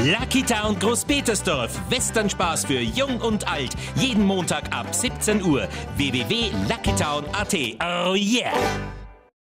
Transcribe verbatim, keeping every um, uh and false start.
Lucky Town Großpetersdorf. Westernspaß für Jung und Alt. Jeden Montag ab siebzehn Uhr. w w w punkt lucky town punkt a t. Oh yeah!